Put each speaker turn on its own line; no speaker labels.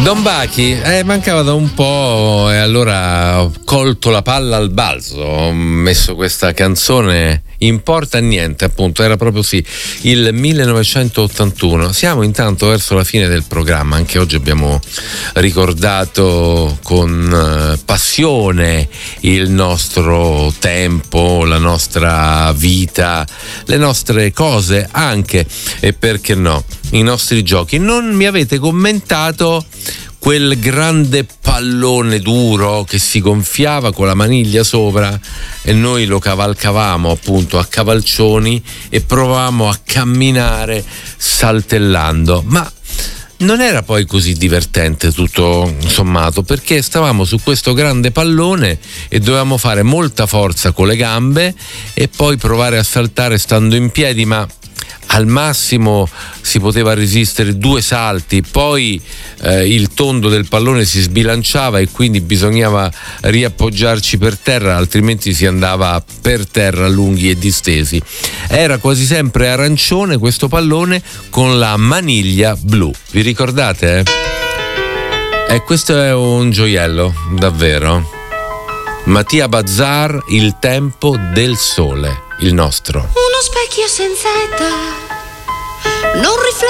Don Bachi, mancava da un po' e allora ho colto la palla al balzo, ho messo questa canzone Importa niente, appunto, era proprio sì, il 1981. Siamo intanto verso la fine del programma, anche oggi abbiamo ricordato con passione il nostro tempo, la nostra vita, le nostre cose anche, e perché no, i nostri giochi. Non mi avete commentato quel grande pallone duro che si gonfiava con la maniglia sopra e noi lo cavalcavamo appunto a cavalcioni e provavamo a camminare saltellando, ma non era poi così divertente tutto sommato, perché stavamo su questo grande pallone e dovevamo fare molta forza con le gambe e poi provare a saltare stando in piedi, ma al massimo si poteva resistere 2 salti, poi il tondo del pallone si sbilanciava e quindi bisognava riappoggiarci per terra, altrimenti si andava per terra lunghi e distesi. Era quasi sempre arancione questo pallone con la maniglia blu, vi ricordate? Questo è un gioiello, davvero. Mattia Bazzar, Il tempo del sole, il nostro.
Uno specchio senza età, non riflette